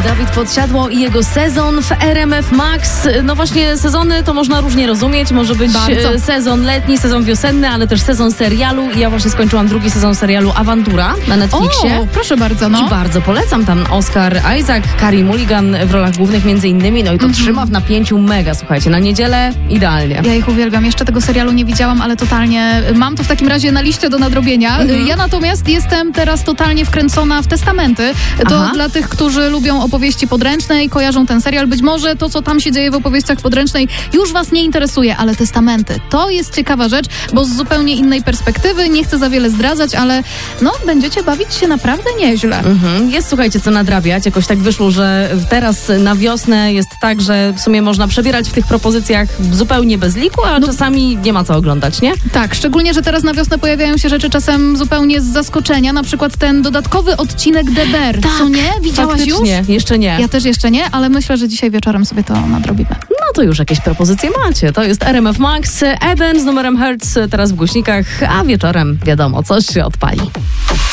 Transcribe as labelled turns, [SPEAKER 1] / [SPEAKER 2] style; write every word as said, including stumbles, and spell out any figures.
[SPEAKER 1] Dawid Podsiadło i jego sezon w R M F Max. No właśnie sezony to można różnie rozumieć. Może być
[SPEAKER 2] Bardzo.
[SPEAKER 1] sezon letni, sezon wiosenny, ale też sezon serialu. I ja właśnie skończyłam drugi sezon serialu Awantura na Netflixie.
[SPEAKER 2] O, proszę bardzo, no.
[SPEAKER 1] I bardzo polecam. Tam Oscar Isaac, Carey Mulligan w rolach głównych między innymi. No i to
[SPEAKER 2] Mhm.
[SPEAKER 1] trzyma w napięciu mega, słuchajcie. Na niedzielę idealnie.
[SPEAKER 2] Ja ich uwielbiam. Jeszcze tego serialu nie widziałam, ale totalnie mam to w takim razie na liście do nadrobienia.
[SPEAKER 1] Mhm.
[SPEAKER 2] Ja natomiast jestem teraz totalnie wkręcona w Testamenty. To
[SPEAKER 1] Aha.
[SPEAKER 2] dla tych, którzy lubią opowieści podręczne i kojarzą ten serial. Być może to, co tam się dzieje w opowieściach podręcznej, już was nie interesuje, ale Testamenty to jest ciekawa rzecz, bo z zupełnie innej perspektywy. Nie chcę za wiele zdradzać, ale no, będziecie bawić się naprawdę nieźle.
[SPEAKER 1] Mhm. Jest, słuchajcie, co nadrabiać. Jakoś tak wyszło, że teraz na wiosnę jest tak, że w sumie można przebierać w tych propozycjach zupełnie bez liku, a
[SPEAKER 2] No.
[SPEAKER 1] czasami nie ma co oglądać, nie?
[SPEAKER 2] Tak, szczególnie, że teraz na wiosnę pojawiają się rzeczy czasem zupełnie z zaskoczenia, na przykład ten dodatkowy odcinek The Bear. Co nie? Widziałaś już?
[SPEAKER 1] Faktycznie, jeszcze nie.
[SPEAKER 2] Ja też jeszcze nie, ale myślę, że dzisiaj wieczorem sobie to nadrobimy.
[SPEAKER 1] No to już jakieś propozycje macie. To jest R M F Max, Eben z numerem Hertz teraz w głośnikach, a wieczorem wiadomo, coś się odpali.